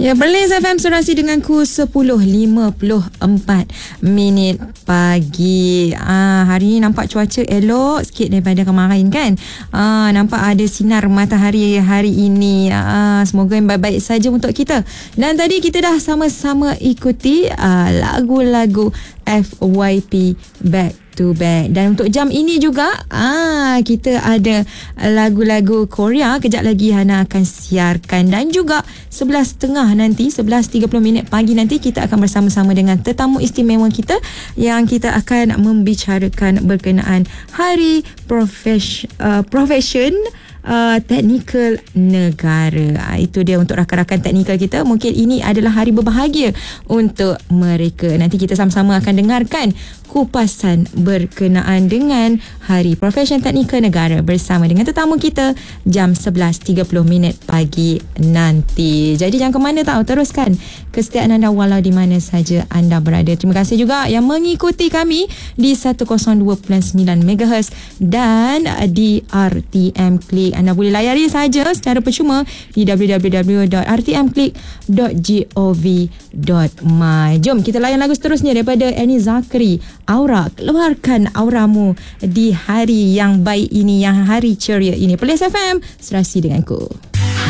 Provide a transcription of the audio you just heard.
Ya, Perlis FM Surasi denganku 10.54 pagi. Hari ni nampak cuaca elok sikit daripada kemarin kan. Nampak ada sinar matahari hari ini. Semoga yang baik-baik saja untuk kita. Dan tadi kita dah sama-sama ikuti lagu-lagu FYP Back to Back. Dan untuk jam ini juga kita ada lagu-lagu Korea. Kejap lagi Hana akan siarkan. Dan juga 11.30 nanti, 11.30 pagi nanti kita akan bersama-sama dengan tetamu istimewa kita yang kita akan membicarakan berkenaan Hari Profession Teknikal Negara. Itu dia untuk rakan-rakan teknikal kita. Mungkin ini adalah hari berbahagia untuk mereka. Nanti kita sama-sama akan dengarkan kupasan berkenaan dengan Hari Profession Teknikal Negara bersama dengan tetamu kita jam 11.30 pagi nanti. Jadi jangan ke mana tahu, teruskan kesetiaan anda walau di mana saja anda berada. Terima kasih juga yang mengikuti kami di 102.9 MHz dan di RTM Klik. Anda boleh layari saja secara percuma di www.rtmklik.gov.my. Jom kita layan lagu seterusnya daripada Annie Zakri, Aura. Keluarkan auramu di hari yang baik ini, yang hari ceria ini. Perlis FM, serasi denganku.